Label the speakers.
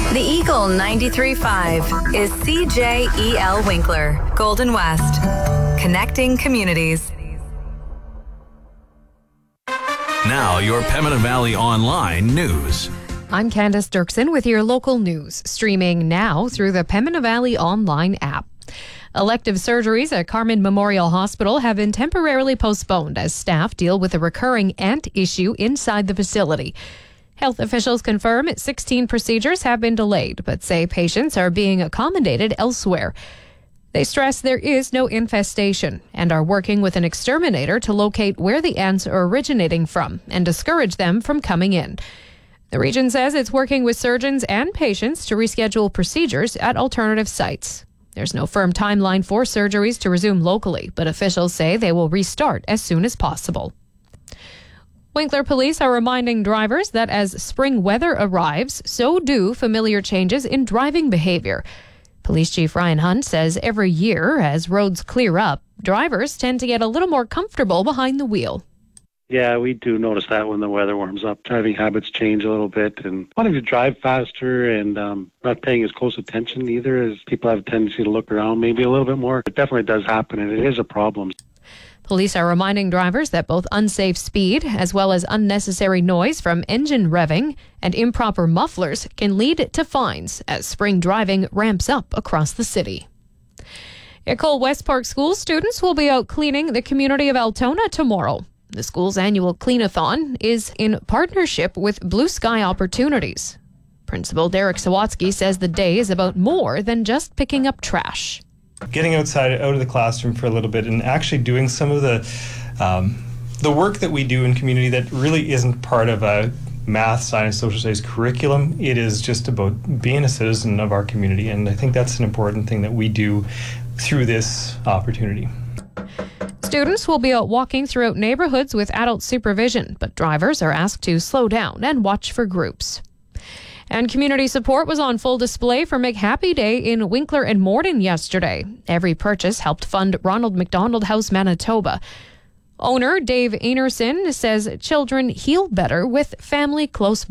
Speaker 1: The Eagle 93.5 is CJEL Winkler, Golden West, connecting communities.
Speaker 2: Now, your Pembina Valley Online news.
Speaker 3: I'm Candace Dirksen with your local news, streaming now through the Pembina Valley Online app. Elective surgeries at Carman Memorial Hospital have been temporarily postponed as staff deal with a recurring ant issue inside the facility. Health officials confirm 16 procedures have been delayed, but say patients are being accommodated elsewhere. They stress there is no infestation and are working with an exterminator to locate where the ants are originating from and discourage them from coming in. The region says it's working with surgeons and patients to reschedule procedures at alternative sites. There's no firm timeline for surgeries to resume locally, but officials say they will restart as soon as possible. Winkler police are reminding drivers that as spring weather arrives, so do familiar changes in driving behavior. Police Chief Ryan Hunt says every year, as roads clear up, drivers tend to get a little more comfortable behind the wheel.
Speaker 4: Yeah, we do notice that when the weather warms up. Driving habits change a little bit and wanting to drive faster and not paying as close attention either, as people have a tendency to look around maybe a little bit more. It definitely does happen, and it is a problem.
Speaker 3: Police are reminding drivers that both unsafe speed as well as unnecessary noise from engine revving and improper mufflers can lead to fines as spring driving ramps up across the city. Ecole West Park School students will be out cleaning the community of Altona tomorrow. The school's annual clean-a-thon is in partnership with Blue Sky Opportunities. Principal Derek Sawatsky says the day is about more than just picking up trash.
Speaker 5: Getting outside, out of the classroom for a little bit and actually doing some of the work that we do in community that really isn't part of a math, science, social studies curriculum. It is just about being a citizen of our community, and I think that's an important thing that we do through this opportunity.
Speaker 3: Students will be out walking throughout neighborhoods with adult supervision, but drivers are asked to slow down and watch for groups. And community support was on full display for McHappy Day in Winkler and Morden yesterday. Every purchase helped fund Ronald McDonald House Manitoba. Owner Dave Enerson says children heal better with family close